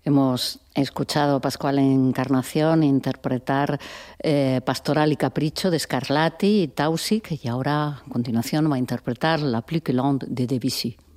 Hemos escuchado a Pascual Encarnación interpretar Pastoral y Capricho de Scarlatti y Tausig, y ahora a continuación va a interpretar La Plus que Lente de Debussy.